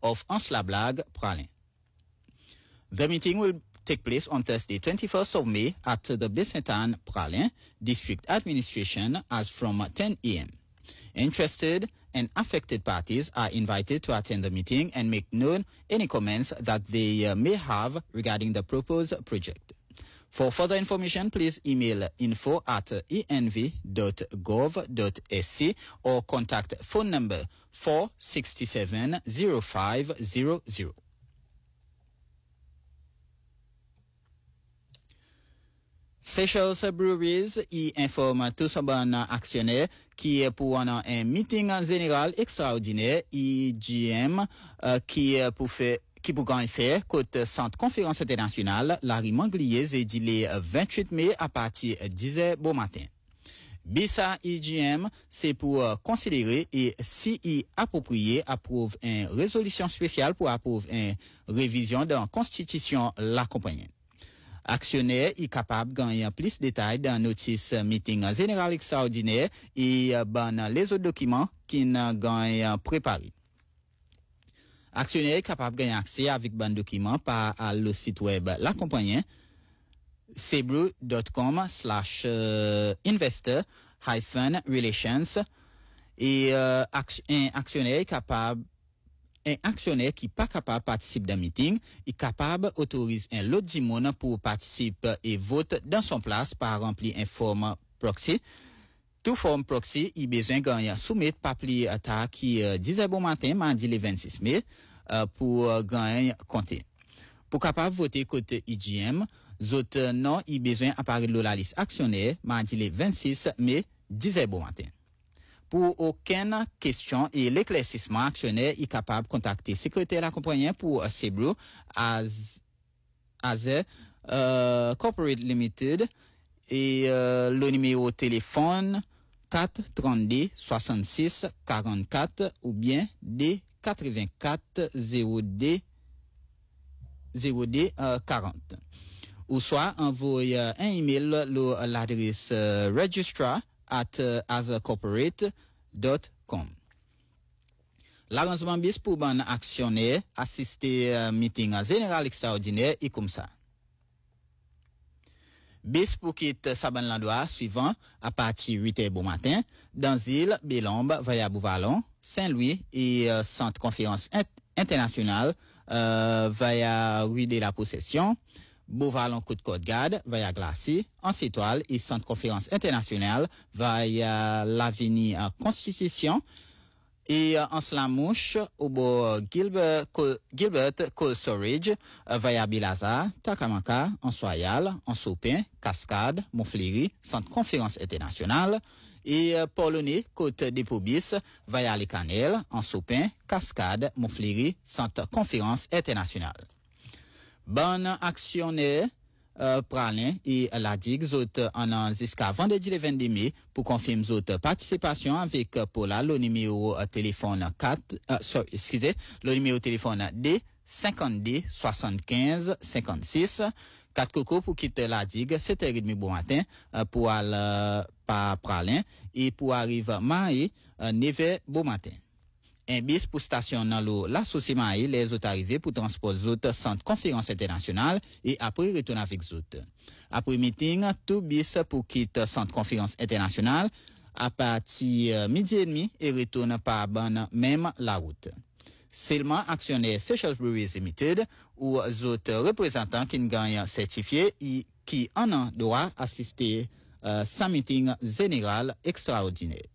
of Anse-la-Blague, Praslin. The meeting will take place on Thursday, 21st of May at the Baie-Sainte-Anne, Praslin District Administration as from 10 a.m. Interested and affected parties are invited to attend the meeting and make known any comments that they may have regarding the proposed project. For further information, please email info@env.gov.sc or contact phone number 467-0500. Seychelles Breweries y informe tous bon actionnaires qui est pour un meeting général extraordinaire IGM qui pour gagner faire côté centre conférence internationale Larry Manglier et dit le 28 mai à partir de 10h bon matin. BISA IGM c'est pour considérer et si approprié approuve une résolution spéciale pour approuver une révision de la constitution la compagnie. Actionnaire est capable de gagner plus de détails dans notice meeting général extraordinaire et les autres documents qui n'a gagné préparé. Actionnaire est capable de gagner accès avec bon document par le site web la compagnie cebrew.com/investor-relations et un actionnaire qui pas capable de participer dans meeting est capable d'autoriser un lot de monde pour participer et vote dans son place par remplir un forme proxy. Tout forme proxy, il besoin de soumettre papier à qui disait bon matin, mardi le 26 mai, pour gagner compter. Pour capable voter côté IGM, autres non, il besoin apparaître la liste actionnaire, mardi le 26 mai, disait bon matin. Pour aucune question et l'éclaircissement actionnaire est capable de contacter secrétaire de la compagnie pour Cebrew as Corporate Limited et le numéro de téléphone 432 66 44 ou bien D 84 0D 40. Ou soit envoyer un email à l'adresse registrar@asacorporate.com. L'arrangement bis pour ban actionnaire assister meeting général extraordinaire et comme ça. Bis pour quitter Saban Landois suivant à partir 8h bon matin dans île Belombe, via Bouvalon, Saint-Louis et centre conférence internationale via rue de la Possession, Beauvalon Côte Côte-Garde via Glacis, Anse-Étoile et centre conférence internationale via l'avenue Constitution et Anse-la-Mouche au bord Gilbert Cold Storage via Bilazar, Takamaka, Anse-Royal, Anse-Opin, Cascade, Montfléry, centre conférence internationale et Polonais Côte Dépôt bis via Les Canelles, Anse-Opin, Cascade, Montfléry, centre conférence internationale. Bon actionnaire Praslin et la DIG en jusqu'à vendredi le 22 mai pour confirmer votre participation avec Paula le numéro téléphone le numéro téléphone D 52 75 56 4 coco pour quitter la DIG 7h30 bon matin pour aller par Praslin et pour arriver Maï 9h bon matin. Un bis pour station dans l'eau, l'associé Maï, les autres arrivés pour transport autres centre conférence internationale et après retourner avec autres. Après meeting, tout bis pour quitter centre conférence internationale à partir midi et demi et retourne par bonne même la route. Seulement actionnaire Seychelles Breweries Limited ou autres représentants qui gagnent certifié et qui en ont droit assister à ce meeting général extraordinaire.